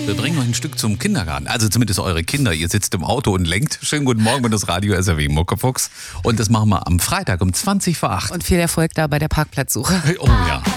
Wir bringen euch ein Stück zum Kindergarten. Also zumindest eure Kinder. Ihr sitzt im Auto und lenkt. Schönen guten Morgen, und das Radio SRW Muckefuchs. Und das machen wir am Freitag um 20 vor 8. Und viel Erfolg da bei der Parkplatzsuche. Oh ja.